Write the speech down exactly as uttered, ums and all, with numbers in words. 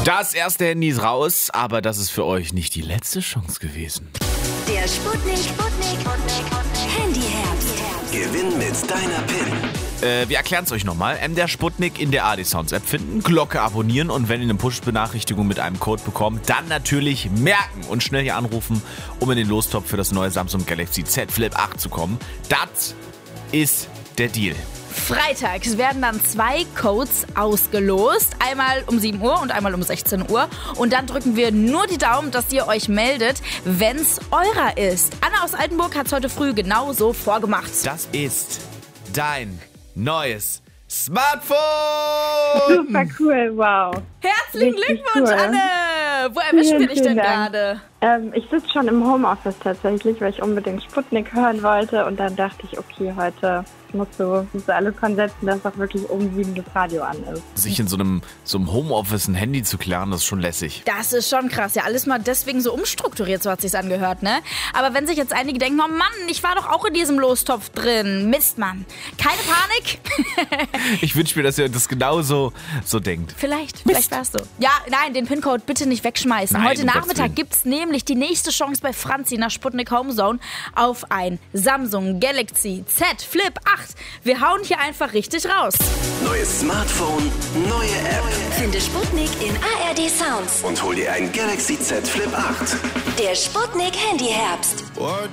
Das erste Handy ist raus, aber das ist für euch nicht die letzte Chance gewesen. Der Sputnik, Sputnik, Handyherbst. Gewinn mit deiner PIN. Äh, wir erklären es euch nochmal. M der Sputnik in der A D Sounds App finden, Glocke abonnieren und wenn ihr eine Push-Benachrichtigung mit einem Code bekommt, dann natürlich merken und schnell hier anrufen, um in den Lostopf für das neue Samsung Galaxy Z Flip acht zu kommen. Das ist der Deal. Freitags werden dann zwei Codes ausgelost. Einmal um sieben Uhr und einmal um sechzehn Uhr. Und dann drücken wir nur die Daumen, dass ihr euch meldet, wenn's eurer ist. Anna aus Altenburg hat's heute früh genau so vorgemacht. Das ist dein neues Smartphone! Super cool, wow. Herzlichen Richtig Glückwunsch, cool. Anne! Wo erwischen Vielen, wir dich denn vielen Dank. gerade? Ähm, ich sitze schon im Homeoffice tatsächlich, weil ich unbedingt Sputnik hören wollte. Und dann dachte ich, okay, heute musst du, musst du alles dran setzen, dass auch wirklich um sieben das Radio an ist. Sich in so einem, so einem Homeoffice ein Handy zu klären, das ist schon lässig. Das ist schon krass. Ja, alles mal deswegen so umstrukturiert, so hat sich's angehört, ne? Aber wenn sich jetzt einige denken, oh Mann, ich war doch auch in diesem Lostopf drin. Mist, Mann. Keine Panik. Ich wünsche mir, dass ihr das genauso so denkt. Vielleicht, vielleicht warst du. Ja, nein, den PIN-Code bitte nicht wegschmeißen. Nein, Heute um Gottes Nachmittag Willen. gibt's nämlich die nächste Chance bei Franzi nach Sputnik Homezone auf ein Samsung Galaxy Z Flip acht. Wir hauen hier einfach richtig raus. Neues Smartphone, neue App. Finde Sputnik in A R D Sounds. Und hol dir ein Galaxy Z Flip acht. Der Sputnik Handyherbst.